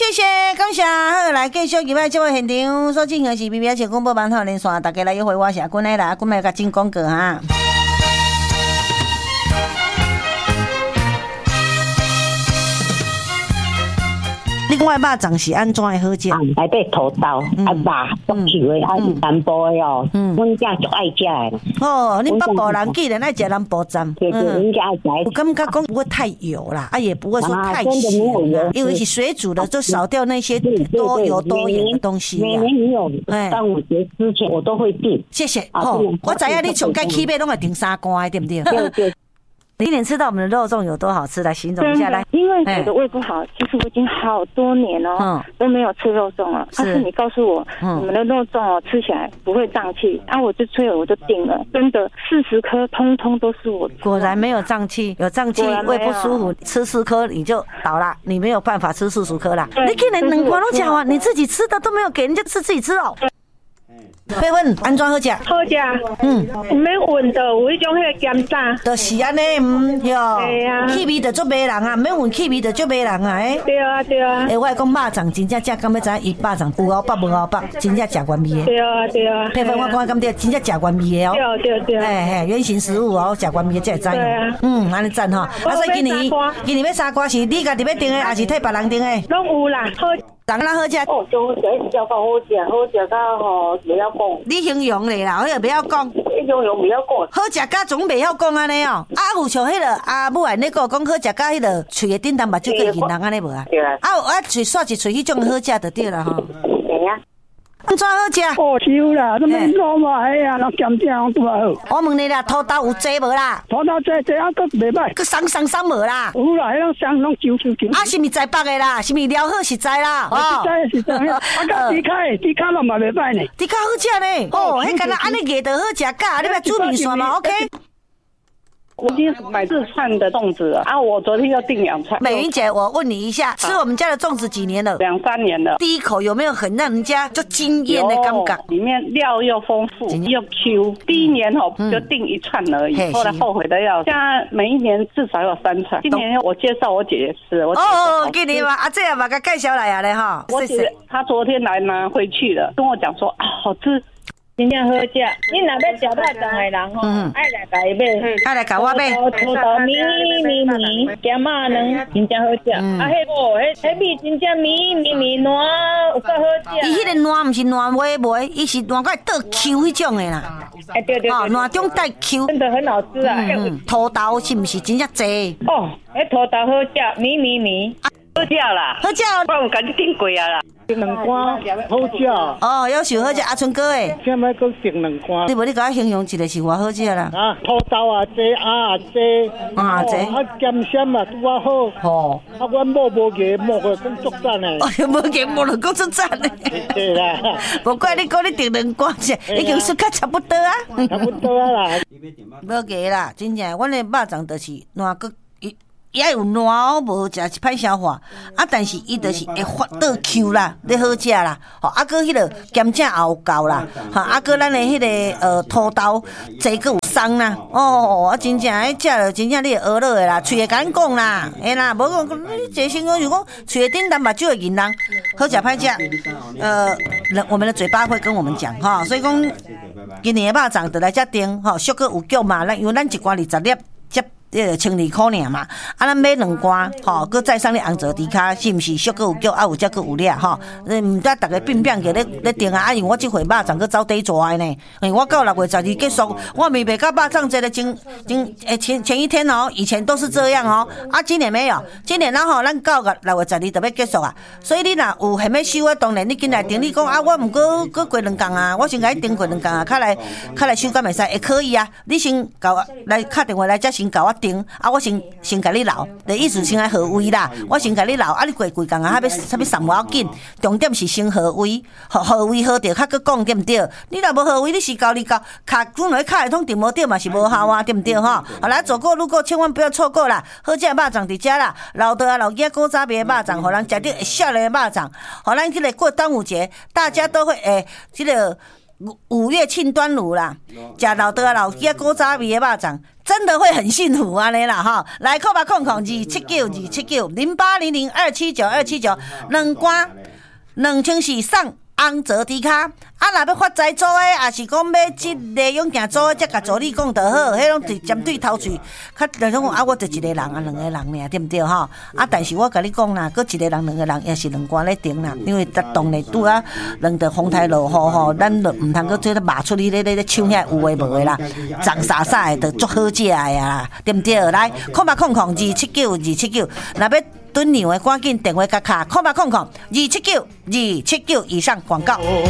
谢谢，感谢。好，来继续入来节目现场所进行的是 BBS 广播网号连线，大家来约会我是君来啦，君来甲进广告哈。另外肉粽是安怎的好食？ 内底土豆啊肉足球的啊南部的哦，阮家就爱食的。 哦，你北部人既然爱食南部粽， 对对，阮家爱食。 我感觉讲不会太油啦，也不会说太咸，因为是水煮的，就少掉那些多油多盐的东西。 每年你有端午节之前，我都会订。 谢谢。哦，我知影你上街起码拢会订三罐，对不对？ 对对。 你连吃到我们的肉粽有多好吃，来形容一下来。 因为我的胃不好，其实我已经好多年都没有吃肉粽了。但是你告诉我，你们的肉粽吃起来不会胀气，我就催了，我就订了，真的40颗通通都是我。 果然没有胀气，有胀气胃不舒服，吃4颗你就倒了，你没有办法吃40颗啦。你竟然2罐都吃完，你自己吃的都没有给人家吃，自己吃哦。配粉安怎好食？ 好食，唔免问的，有迄种迄个咸炸， 就是安尼，哟，气味就足迷人啊，唔免问气味就足迷人啊， 对啊对啊。 我讲肉粽真正食，敢要知伊肉粽有熬北无熬北，真正食原味的。 对啊对啊。 配粉我讲敢对，真正食原味的哦。 对对对。 原型食物哦，食原味的才会知。 对啊。 安尼赞吼。所以今年要三瓜是你家己要订的，还是替别人订的？ 拢有啦，好。 人哪好食？ 哦，就一直叫讲好食，好食到吼不要讲。 你形容咧啦，我也不要讲。 形容不要讲。 好食甲总袂晓讲安尼哦。有像迄个阿母安尼讲好食甲迄个喙的顶头目睭个银人安尼无啊？ 对啊。 喙刷一喙迄种好食就对啦吼。 对啊。 安怎好食？ 哦，有啦，什么糯米啊，那咸酱都好。 我问你啦，土豆有济无啦？ 土豆济啊，佫袂歹。 佫松无啦？ 有啦，迄种松拢揪。 是咪在北的啦？是咪撩好实在啦？ 实在。甲猪脚拢嘛袂歹呢。 猪脚好食呢。哦，迄干那安尼热就好食噶，你要煮面线嘛 ？OK。 我已经买4串的粽子了我昨天又订2串。 美云姐，我问你一下，吃我们家的粽子几年了 ？2、3年了。 第一口有没有很让人家就惊艳的感觉？ 里面料又丰富又 Q。第一年就订1串而已，后来后悔的要。现在每一年至少有3串。今年我介绍我姐姐吃， 给你嘛，这也把它介绍来咧哈。 我姐她昨天来拿回去了，跟我讲说好吃。真正好食，你若要食肉粽的人爱来甲伊买， 爱来甲我买。 土豆米加肉卵，真正好食。迄米真正米软，有够好食。 伊迄个软毋是软微，伊是软到倒 Q 迄种的啦。 对。 软中带 Q， 真的很好吃啊。 土豆是毋是真正济？ 迄土豆好食，米。好食啦， 好食， 不然我赶紧订过啊啦。 订2罐好食。 要求好食，阿春哥诶。 现在搁订2罐。 你无你甲我形容一个是偌好食啦？ 土豆济，济，咸鲜嘛拄啊好。阮某无个讲足赞诶。 无个无就讲足赞诶。 对啦。 无怪你讲你订2罐者，已经说较差不多啊。 差不多啊啦。 无个啦，真正，阮的肉粽就是软个。也有软无食是歹消化但是伊就是会发倒 Q 啦，你好食啦，搁迄个咸酱也有够啦，搁咱的迄个土豆这个有松啦，真正迄食了真正你会饿落的啦，喙会甲咱讲啦，啦，无讲你这形容就讲喙的顶头目睭的银人，好食歹食，我们的嘴巴会跟我们讲所以讲今年的肉粽就来遮订俗个有叫嘛，因为咱一罐20粒。12块尔嘛，咱买2罐，搁再送你红枣猪脚，是毋是？俗个有叫，有只个有粒，毋得逐个变变个咧订因为我即回肉粽搁走底抓的呢，我到6月12结束，我未卖到肉粽节的前一天以前都是这样今年没有，今年咱到6月12就要结束啊，所以你若有还没收的，当然你进来订，你讲我毋过过2工啊，我先甲你订过2工啊，较来收敢袂使，会可以啊，你先甲我来敲电话来，才先甲我。我先甲你留，的意思先来合位啦。我先甲你留，你过几工要送无要紧，重点是先合位，合位好着，较搁讲对毋对？你若无合位，你是交卡本来卡会通订无着嘛是无效啊，对毋对好来走过路过，千万不要错过啦！好食的肉粽伫遮啦，老豆老囝古早味的肉粽，互人食着会笑的肉粽，互咱去来过端午节，大家都会这个5月庆端午啦，食老豆老囝古早味的肉粽。 真的会很幸福安尼啦哈！来，call 吧，2792800279279，两罐2000送红泽迪卡。啊，若要发财做诶，也是讲要即个勇行做诶，才甲助理讲就好。迄拢是针对头绪，较人种啊，我就一个人啊，两个人尔，对毋对吼？啊，但是我甲你讲啦，搁一个人、两个人也是两关咧顶啦，因为当咧拄啊，两着风台落雨吼，咱就毋通搁做咧骂出去咧抢遐有诶无诶啦，脏洒洒诶，就足好食诶啊，对毋对？来，279，若要炖牛诶，赶紧电话甲卡，279，279以上广告。